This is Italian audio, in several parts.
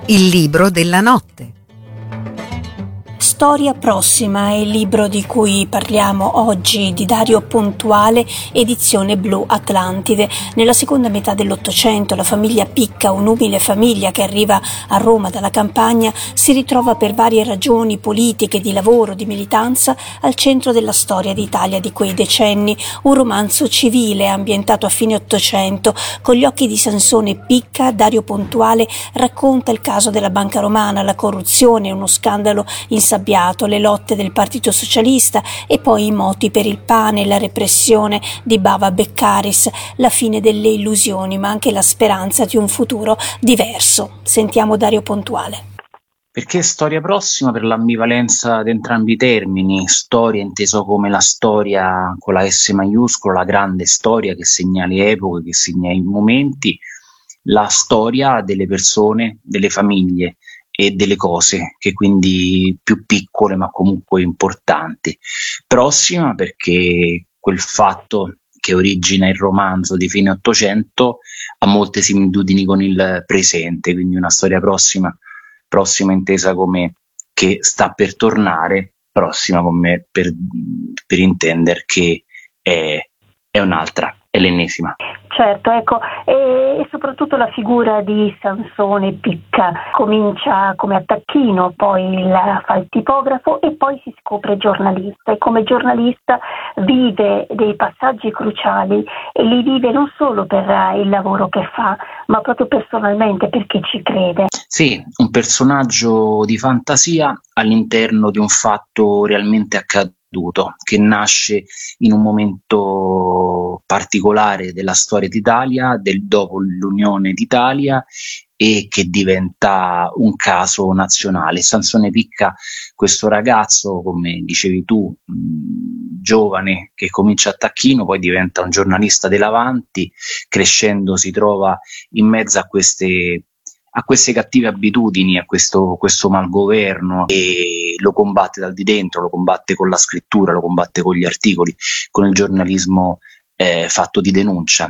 Il libro della notte. Storia prossima è il libro di cui parliamo oggi, di Dario Pontuale, edizione Blu Atlantide. Nella seconda metà dell'Ottocento la famiglia Picca, un'umile famiglia che arriva a Roma dalla campagna, si ritrova per varie ragioni politiche, di lavoro, di militanza al centro della storia d'Italia di quei decenni. Un romanzo civile ambientato a fine Ottocento. Con gli occhi di Sansone Picca, Dario Pontuale racconta il caso della Banca Romana, la corruzione, uno scandalo insabbiato, le lotte del Partito Socialista e poi i moti per il pane, la repressione di Bava Beccaris, la fine delle illusioni, ma anche la speranza di un futuro diverso. Sentiamo Dario Pontuale. Perché storia prossima per l'ambivalenza di entrambi i termini, storia inteso come la storia con la S maiuscola, la grande storia che segna le epoche, che segna i momenti, la storia delle persone, delle famiglie e delle cose, che quindi più piccole ma comunque importanti. Prossima perché quel fatto che origina il romanzo di fine Ottocento ha molte similitudini con il presente, quindi una storia prossima intesa come che sta per tornare, prossima come per intendere che è un'altra, è l'ennesima. Certo, ecco, e soprattutto la figura di Sansone Picca comincia come attacchino, poi fa il tipografo e poi si scopre giornalista, e come giornalista vive dei passaggi cruciali e li vive non solo per il lavoro che fa, ma proprio personalmente perché ci crede. Sì, un personaggio di fantasia all'interno di un fatto realmente accaduto, che nasce in un momento particolare della storia d'Italia, dopo l'Unione d'Italia, e che diventa un caso nazionale. Sansone Picca, questo ragazzo, come dicevi tu, giovane, che comincia a tacchino, poi diventa un giornalista dell'Avanti, crescendo si trova in mezzo a queste cattive abitudini, a questo malgoverno, e lo combatte dal di dentro, lo combatte con la scrittura, lo combatte con gli articoli, con il giornalismo fatto di denuncia,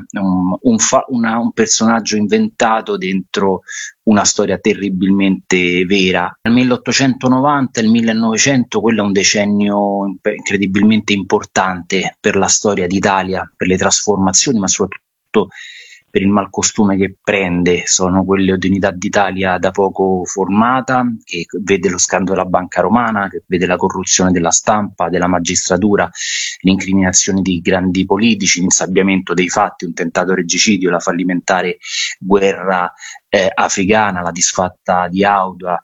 un personaggio inventato dentro una storia terribilmente vera. Nel 1890 e il 1900, quello è un decennio incredibilmente importante per la storia d'Italia, per le trasformazioni, ma soprattutto per il malcostume che prende. Sono quelle di Unità d'Italia da poco formata, che vede lo scandalo della Banca Romana, che vede la corruzione della stampa, della magistratura, l'incriminazione di grandi politici, l'insabbiamento dei fatti, un tentato regicidio, la fallimentare guerra africana, la disfatta di Adua,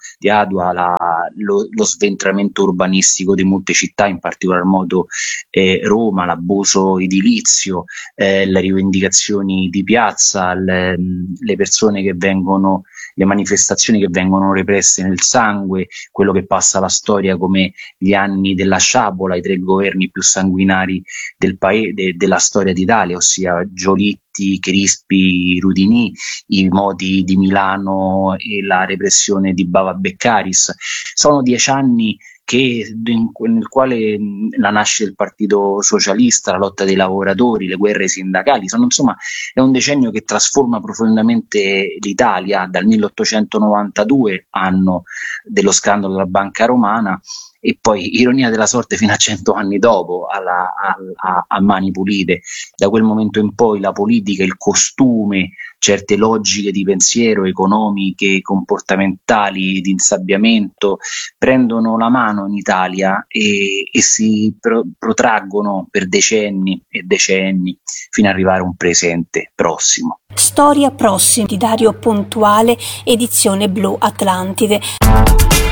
lo sventramento urbanistico di molte città, in particolar modo Roma, l'abuso edilizio, le rivendicazioni di piazza, le persone che vengono, le manifestazioni che vengono represse nel sangue, quello che passa alla storia come gli anni della sciabola, i 3 governi più sanguinari del paese, della storia d'Italia, ossia Giolitti, Crispi, Rudinì, i moti di Milano e la repressione di Bava Beccaris. Sono 10 anni nel quale la nascita del Partito Socialista, la lotta dei lavoratori, le guerre sindacali, è un decennio che trasforma profondamente l'Italia, dal 1892, anno dello scandalo della Banca Romana, e poi, ironia della sorte, fino a 100 anni dopo, a mani pulite. Da quel momento in poi la politica, il costume, certe logiche di pensiero, economiche, comportamentali, di insabbiamento, prendono la mano in Italia e si protraggono per decenni e decenni, fino ad arrivare a un presente prossimo. Storia prossima di Dario Pontuale, edizione Blu Atlantide.